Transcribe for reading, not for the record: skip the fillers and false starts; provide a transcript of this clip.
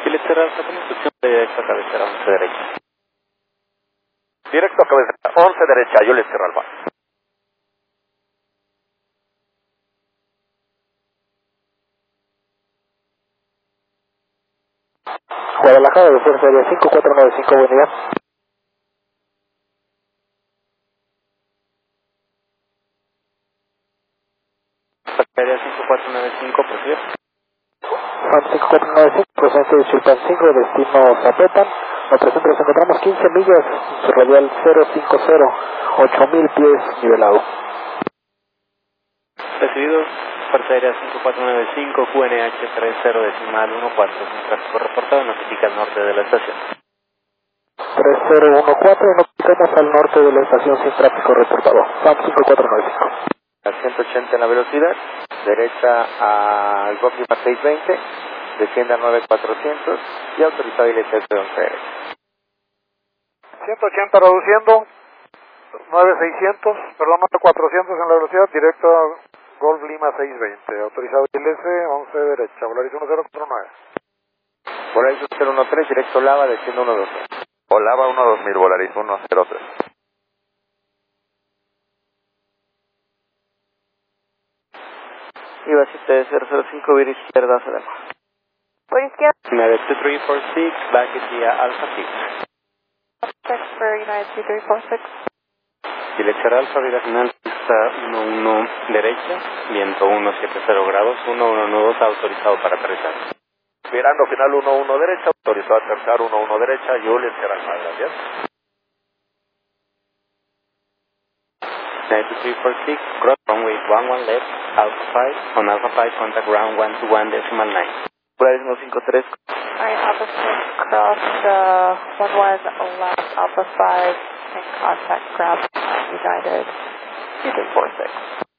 Juliet Sierra Alfa, con instrucción de directo a cabecera 11 derecha. Directo a cabecera 11 derecha, Juliet Sierra Alfa. Guadalajara de Fuerza Aérea 5495, buen día. Fuerza Aérea 5495, prosigue. Juan 5495, procedente de Chilpan 5, destino Zapopan. Nuestro centro nos encontramos 15 millas, su radial 050, 8000 pies nivelado. Recibido, Fuerza Aérea 5495, QNH 3014, sin tráfico reportado, notifica al norte de la estación. 3014, notificamos al norte de la estación sin tráfico reportado. FAM 5495. A 180 en la velocidad, derecha al Rocky 620, desciende a 9400 y autorizado ILS de 11 derecha. 180 reduciendo, 9600, perdón, 9400 en la velocidad, directo a Golf Lima 620, autorizado ILS 11 derecha, Volaris 1049. Volaris 013, directo Lava, desciende 123. O Lava 12000, Volaris 103. Iba 7005, vía izquierda hacia la Por izquierda, United 2346, back vía Alpha 6. 6 for United 2346. Juliet Sierra Alfa, vida final, pista 11 derecha, viento 170 grados, 1112, autorizado para aterrizar. Mirando final 11 derecha, autorizado a aterrizar 11 derecha, Juliet Sierra Alfa, gracias. United 2346, cross runway 11 left, Alpha 5, on Alpha 5, contact ground 121.9. Volaris 153. Alright, Alpha 6, cross 11 left, Alpha 5, and contact ground United 2346.